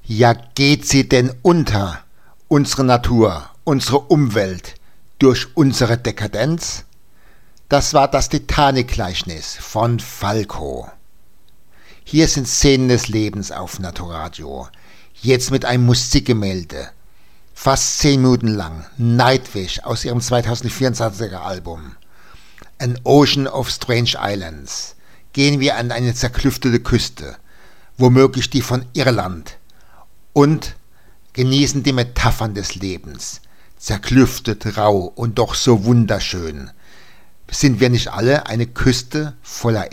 Ja, geht sie denn unter, unsere Natur, unsere Umwelt, durch unsere Dekadenz? Das war das Titanic-Gleichnis von Falco. Hier sind Szenen des Lebens auf Naturradio. Jetzt mit einem Musikgemälde. Fast 10 Minuten lang. Nightwish aus ihrem 2024er Album. An Ocean of Strange Islands. Gehen wir an eine zerklüftete Küste. Womöglich die von Irland. Und genießen die Metaphern des Lebens. Zerklüftet, rau und doch so wunderschön. Sind wir nicht alle eine Küste voller